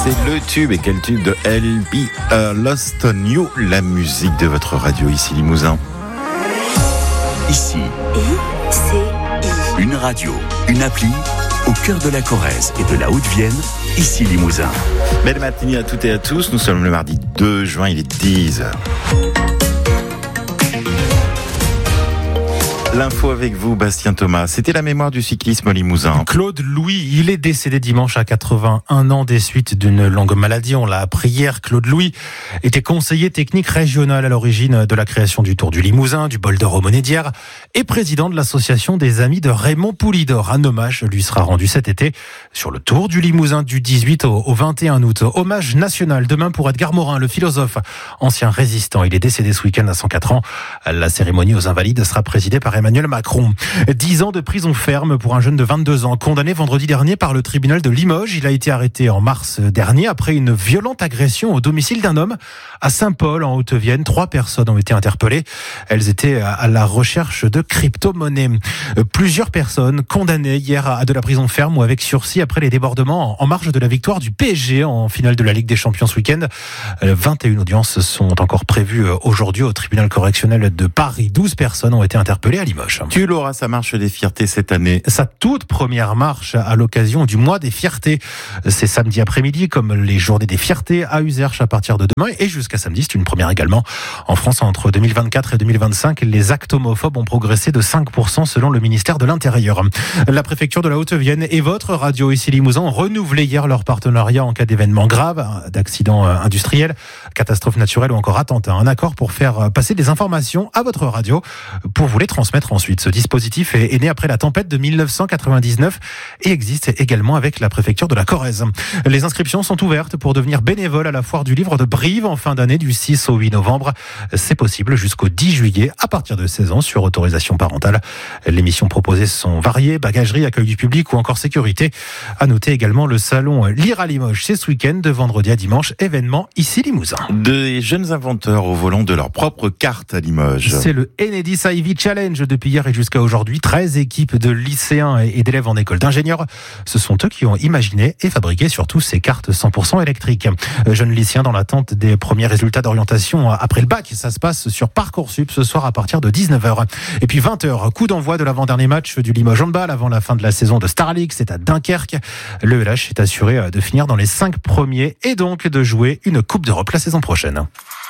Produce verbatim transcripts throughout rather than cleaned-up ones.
c'est le tube, et quel tube de L B uh, Lost on You, la musique de votre radio ici Limousin. Ici, I C I. Une radio, une appli, au cœur de la Corrèze et de la Haute-Vienne, ici Limousin. Belle matinée à toutes et à tous, nous sommes le mardi deux juin, il est dix heures. L'info avec vous, Bastien Thomas. C'était la mémoire du cyclisme limousin. Claude Louis, il est décédé dimanche à quatre-vingt-un ans des suites d'une longue maladie. On l'a appris hier. Claude Louis était conseiller technique régional à l'origine de la création du Tour du Limousin, du Bol d'Or aux Monédières et président de l'association des amis de Raymond Poulidor. Un hommage lui sera rendu cet été sur le Tour du Limousin du dix-huit au vingt et un août. Hommage national demain pour Edgar Morin, le philosophe, ancien résistant. Il est décédé ce week-end à cent quatre ans. La cérémonie aux Invalides sera présidée par Emmanuel Macron. Dix ans de prison ferme pour un jeune de vingt-deux ans, condamné vendredi dernier par le tribunal de Limoges. Il a été arrêté en mars dernier après une violente agression au domicile d'un homme à Saint-Paul, en Haute-Vienne. Trois personnes ont été interpellées. Elles étaient à la recherche de crypto-monnaies. Plusieurs personnes condamnées hier à de la prison ferme ou avec sursis après les débordements en marge de la victoire du P S G en finale de la Ligue des Champions ce week-end. vingt et une audiences sont encore prévues aujourd'hui au tribunal correctionnel de Paris. douze personnes ont été interpellées à Limoges. Tulle aura sa marche des fiertés cette année. Sa toute première marche à l'occasion du mois des fiertés. C'est samedi après-midi, comme les journées des fiertés à Userche à partir de demain et jusqu'à samedi. C'est une première également. En France, entre deux mille vingt-quatre et deux mille vingt-cinq, les actes homophobes ont progressé de cinq pour cent selon le ministère de l'Intérieur. La préfecture de la Haute-Vienne et votre radio ici Limousin ont renouvelé hier leur partenariat en cas d'événements graves, d'accidents industriels, catastrophes naturelles ou encore attentats. Un accord pour faire passer des informations à votre radio pour vous les transmettre ensuite. Ce dispositif est né après la tempête de mille neuf cent quatre-vingt-dix-neuf et existe également avec la préfecture de la Corrèze. Les inscriptions sont ouvertes pour devenir bénévole à la foire du livre de Brive en fin d'année du six au huit novembre. C'est possible jusqu'au dix juillet à partir de seize ans sur autorisation parentale. Les missions proposées sont variées, bagagerie, accueil du public ou encore sécurité. À noter également le salon Lire à Limoges, c'est ce week-end de vendredi à dimanche, événement ici Limousin. Des jeunes inventeurs au volant de leur propre carte à Limoges. C'est le Enedis Ivy Challenge depuis hier et jusqu'à aujourd'hui. treize équipes de lycéens et d'élèves en école d'ingénieurs. Ce sont eux qui ont imaginé et fabriqué surtout ces cartes cent pour cent électriques. Jeunes lycéens dans l'attente des premiers résultats d'orientation après le bac. Ça se passe sur Parcoursup ce soir à partir de dix-neuf heures. Et puis vingt heures, coup d'envoi de l'avant-dernier match du Limoges Handball avant la fin de la saison de Star League. C'est à Dunkerque. Le L H est assuré de finir dans les cinq premiers et donc de jouer une Coupe d'Europe la saison prochaine.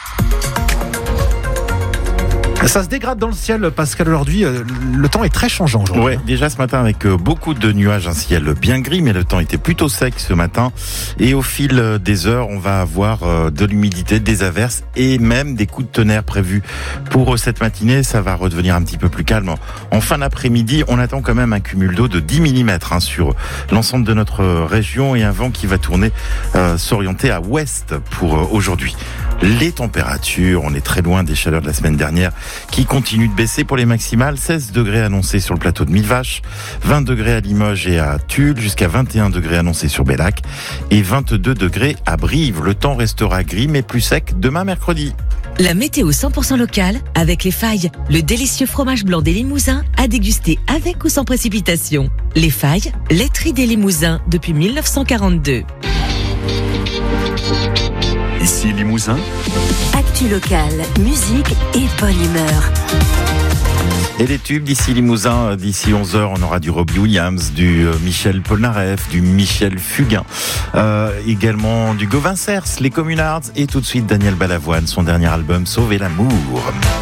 Ça se dégrade dans le ciel, Pascal, aujourd'hui. Le temps est très changeant aujourd'hui. Ouais, déjà ce matin avec beaucoup de nuages, un ciel bien gris, mais le temps était plutôt sec ce matin. Et au fil des heures, on va avoir de l'humidité, des averses et même des coups de tonnerre prévus pour cette matinée. Ça va redevenir un petit peu plus calme. En fin d'après-midi, on attend quand même un cumul d'eau de dix millimètres hein, sur l'ensemble de notre région et un vent qui va tourner, euh, s'orienter à ouest pour aujourd'hui. Les températures, on est très loin des chaleurs de la semaine dernière qui continuent de baisser pour les maximales. seize degrés annoncés sur le plateau de Millevaches, vingt degrés à Limoges et à Tulle, jusqu'à vingt et un degrés annoncés sur Bellac et vingt-deux degrés à Brive. Le temps restera gris mais plus sec demain mercredi. La météo cent pour cent locale avec Les Failles, le délicieux fromage blanc des Limousins à déguster avec ou sans précipitation. Les Failles, laiterie des Limousins depuis mille neuf cent quarante-deux. Ici Limousin. Actu locale, musique et bonne humeur. Et les tubes d'ici Limousin, d'ici onze heures, on aura du Robbie Williams, du Michel Polnareff, du Michel Fugain, euh, également du Gauvin Cers, les Communards et tout de suite Daniel Balavoine, son dernier album Sauver l'amour.